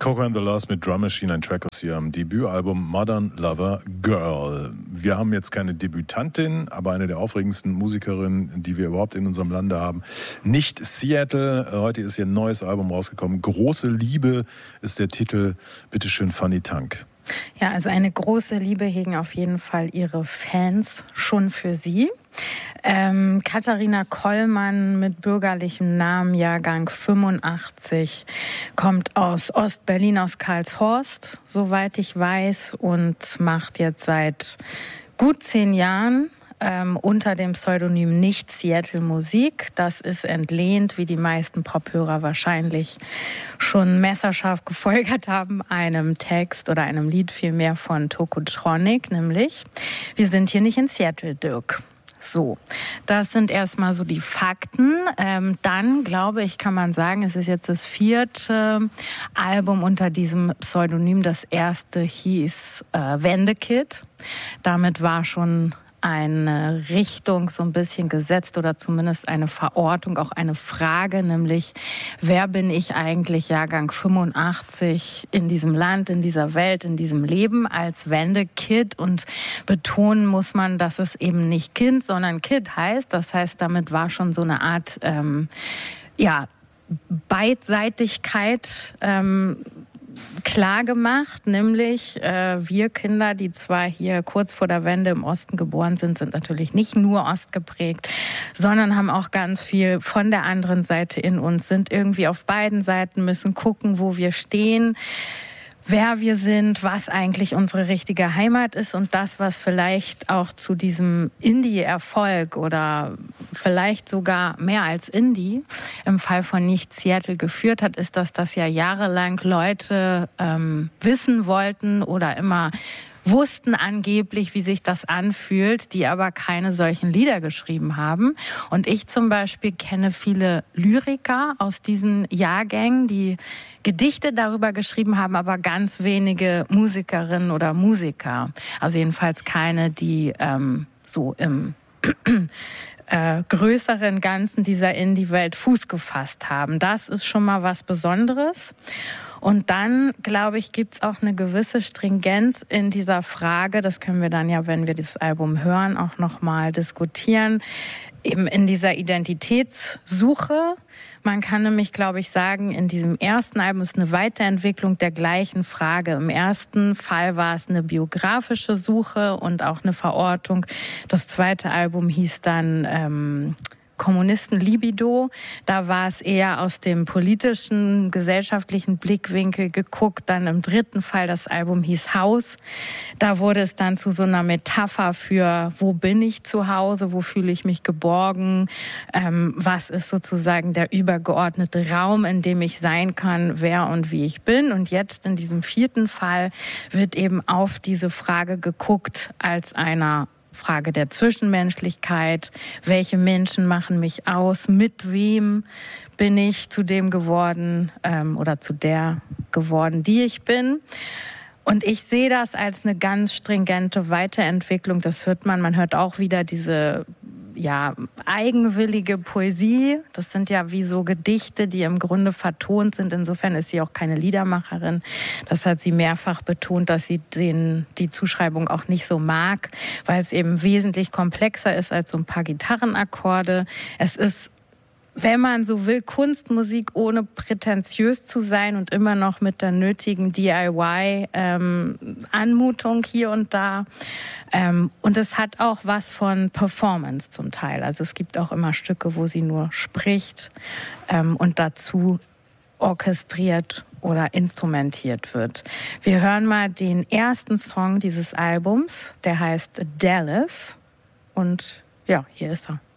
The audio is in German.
Coco and the Lost mit Drum Machine, ein Track aus ihrem Debütalbum Modern Lover Girl. Wir haben jetzt keine Debütantin, aber eine der aufregendsten Musikerinnen, die wir überhaupt in unserem Lande haben. Nicht Seattle, heute ist ihr neues Album rausgekommen. Große Liebe ist der Titel. Bitteschön, Fanny Tank. Ja, also eine große Liebe hegen auf jeden Fall ihre Fans schon für sie. Katharina Kollmann mit bürgerlichem Namen, Jahrgang 85, kommt aus Ostberlin, aus Karlshorst, soweit ich weiß, und macht jetzt seit gut 10 Jahren unter dem Pseudonym Nicht Seattle Musik. Das ist entlehnt, wie die meisten Pophörer wahrscheinlich schon messerscharf gefolgert haben, einem Text oder einem Lied vielmehr von Tokotronic, nämlich Wir sind hier nicht in Seattle, Dirk. So, das sind erstmal so die Fakten. Dann, glaube ich, kann man sagen, es ist jetzt das 4. Album unter diesem Pseudonym. Das erste hieß Wendekid. Damit war schon eine Richtung so ein bisschen gesetzt oder zumindest eine Verortung, auch eine Frage, nämlich wer bin ich eigentlich, Jahrgang 85, in diesem Land, in dieser Welt, in diesem Leben als Wendekid, und betonen muss man, dass es eben nicht Kind, sondern Kid heißt. Das heißt, damit war schon so eine Art Beidseitigkeit klar gemacht, nämlich wir Kinder, die zwar hier kurz vor der Wende im Osten geboren sind, sind natürlich nicht nur ostgeprägt, sondern haben auch ganz viel von der anderen Seite in uns, sind irgendwie auf beiden Seiten, müssen gucken, wo wir stehen, wer wir sind, was eigentlich unsere richtige Heimat ist, und das, was vielleicht auch zu diesem Indie-Erfolg oder vielleicht sogar mehr als Indie im Fall von Nicht Seattle geführt hat, ist, dass das ja jahrelang Leute wissen wollten oder immer wussten angeblich, wie sich das anfühlt, die aber keine solchen Lieder geschrieben haben. Und ich zum Beispiel kenne viele Lyriker aus diesen Jahrgängen, die Gedichte darüber geschrieben haben, aber ganz wenige Musikerinnen oder Musiker. Also jedenfalls keine, die so im größeren Ganzen dieser Indie-Welt Fuß gefasst haben. Das ist schon mal was Besonderes. Und dann, glaube ich, gibt es auch eine gewisse Stringenz in dieser Frage. Das können wir dann ja, wenn wir das Album hören, auch nochmal diskutieren. Eben in dieser Identitätssuche. Man kann nämlich, glaube ich, sagen, in diesem ersten Album ist eine Weiterentwicklung der gleichen Frage. Im ersten Fall war es eine biografische Suche und auch eine Verortung. Das zweite Album hieß dann Kommunisten-Libido. Da war es eher aus dem politischen, gesellschaftlichen Blickwinkel geguckt. Dann im dritten Fall, das Album hieß Haus. Da wurde es dann zu so einer Metapher für, wo bin ich zu Hause, wo fühle ich mich geborgen, was ist sozusagen der übergeordnete Raum, in dem ich sein kann, wer und wie ich bin. Und jetzt in diesem 4. Fall wird eben auf diese Frage geguckt als einer Frage der Zwischenmenschlichkeit. Welche Menschen machen mich aus? Mit wem bin ich zu dem geworden oder zu der geworden, die ich bin? Und ich sehe das als eine ganz stringente Weiterentwicklung. Das hört man. Man hört auch wieder diese eigenwillige Poesie. Das sind ja wie so Gedichte, die im Grunde vertont sind. Insofern ist sie auch keine Liedermacherin. Das hat sie mehrfach betont, dass sie die Zuschreibung auch nicht so mag, weil es eben wesentlich komplexer ist als so ein paar Gitarrenakkorde. Es ist, wenn man so will, Kunstmusik, ohne prätentiös zu sein und immer noch mit der nötigen DIY-Anmutung hier und da. Und es hat auch was von Performance zum Teil. Also es gibt auch immer Stücke, wo sie nur spricht und dazu orchestriert oder instrumentiert wird. Wir hören mal den ersten Song dieses Albums, der heißt Dallas. Und ja, hier ist er.